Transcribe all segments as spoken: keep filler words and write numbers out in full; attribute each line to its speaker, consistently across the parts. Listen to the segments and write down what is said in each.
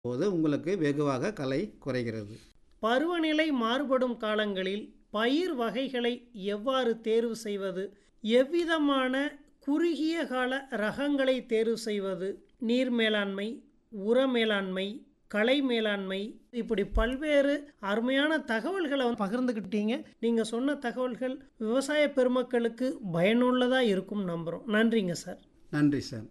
Speaker 1: போது உங்களுக்கு வெகுவாக கலை குறைகிறது.
Speaker 2: பருவநிலை மாறுபடும் காலங்களில் பயிர் வகைகளை எவ்வாறு தேர்வு செய்வது, எவ்விதமான குறுகிய கால ரகங்களை தேர்வு செய்வது, நீர் மேலாண்மை, உர மேலாண்மை, கலை மேலாண்மை, இப்படி பல்வேறு அருமையான தகவல்களை வந்து பகிர்ந்துக்கிட்டீங்க. நீங்கள் சொன்ன தகவல்கள் விவசாய பெருமக்களுக்கு பயனுள்ளதாக இருக்கும் நம்புகிறோம். நன்றிங்க சார்.
Speaker 1: நன்றி சார்.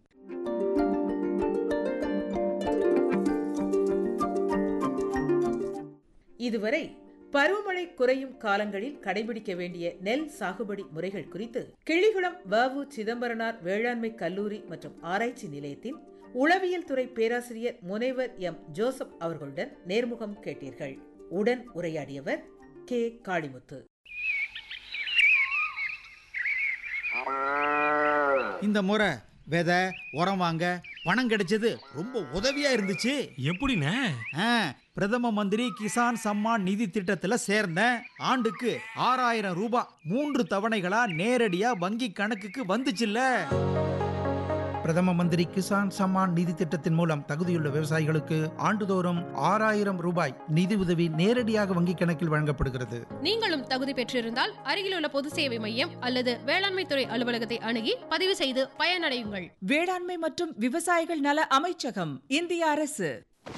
Speaker 3: இதுவரை பருவமழை குறையும் காலங்களில் கடைபிடிக்க வேண்டிய நெல் சாகுபடி முறைகள் குறித்து கிள்ளிகுளம் வ.உ. சிதம்பரனார் வேளாண்மை கல்லூரி மற்றும் ஆராய்ச்சி நிலையத்தின் உளவியல் துறை பேராசிரியர் முனைவர் எம் ஜோசப் அவர்களுடன் நேர்முகம் கேட்டீர்கள். உடன் உரையாடியவர் கே காளிமுத்து.
Speaker 4: இந்த முறை விதை உரம் வாங்க பணம் கிடைச்சது ரொம்ப உதவியா இருந்துச்சு.
Speaker 5: எப்படிண்ணே?
Speaker 4: பிரதம மந்திரி கிசான் சம்மான் நிதி திட்டத்துல சேர்ந்தேன். ஆண்டுக்கு ஆறாயிரம் ரூபாய் மூன்று தவணைகளா நேரடியா வங்கி கணக்குக்கு வந்துச்சுல்ல.
Speaker 6: பிரதம மந்திரி கிசான் சம்மான் நிதி திட்டத்தின் மூலம் தகுதியுள்ள விவசாயிகளுக்கு ஆண்டுதோறும் ஆறாயிரம் ரூபாய் நிதி உதவி நேரடியாக வங்கி கணக்கில் வழங்கப்படுகிறது.
Speaker 7: நீங்களும் தகுதி பெற்றிருந்தால் அருகிலுள்ள பொது சேவை மையம் அல்லது வேளாண்மை துறை அலுவலகத்தை அணுகி பதிவு செய்து பயனடையுங்கள்.
Speaker 8: வேளாண்மை மற்றும் விவசாயிகள் நல அமைச்சகம், இந்திய அரசு.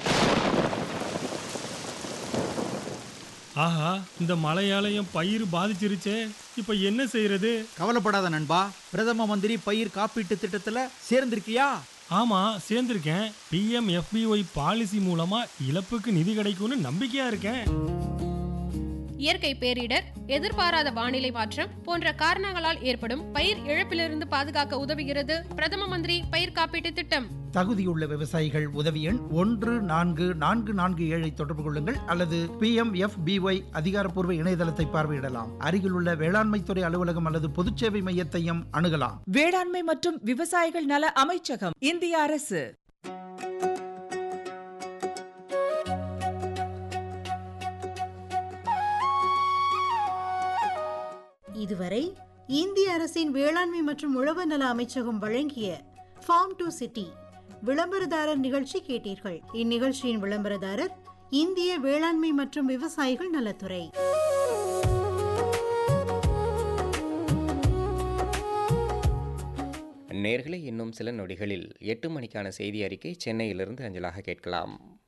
Speaker 5: ஆஹா, இந்த மழையாலயம் பயிர் பாதிச்சிருச்சே, இப்ப என்ன செய்யறது?
Speaker 4: கவலைப்படாத நண்பா, பிரதம மந்திரி பயிர் காப்பீட்டு திட்டத்துல சேர்ந்திருக்கியா?
Speaker 5: ஆமா, சேர்ந்திருக்கேன். B M F B Y policy மூலமா இழப்புக்கு நிதி கிடைக்கும்னு நம்பிக்கையா இருக்கேன்.
Speaker 7: இயற்கை பேரிடர், எதிர்பாராத வானிலை மாற்றம் போன்ற காரணங்களால் ஏற்படும் பயிர் இழப்பிலிருந்து பாதுகாக்க உதவுகிறது பிரதம மந்திரி பயிர் காப்பீட்டு திட்டம்.
Speaker 6: தகுதியுள்ள விவசாயிகள் உதவி எண் ஒன்று நான்கு நான்கு நான்கு ஏழை தொடர்பு கொள்ளுங்கள் அல்லது B M F B Y அதிகாரப்பூர்வ இணையதளத்தை பார்வையிடலாம். அருகிலுள்ள வேளாண்மை துறை அலுவலகம் அல்லது பொதுச்சேவை மையத்தையும் அணுகலாம்.
Speaker 8: வேளாண்மை மற்றும் விவசாயிகள் நல அமைச்சகம், இந்திய அரசு.
Speaker 9: இதுவரை இந்திய அரசின் வேளாண்மை மற்றும் உழவர் நல அமைச்சகம் வழங்கிய ஃபார்ம் டு சிட்டி விளம்பரதாரர் நிகழ்ச்சி கேட்டீர்கள். இந்நிகழ்ச்சியின் விளம்பரதாரர் இந்திய வேளாண்மை மற்றும் விவசாயிகள் நலத்துறை.
Speaker 10: நேயர்களே, இன்னும் சில நொடிகளில் எட்டு மணிக்கான செய்தி அறிக்கை சென்னையிலிருந்து அஞ்சலாக கேட்கலாம்.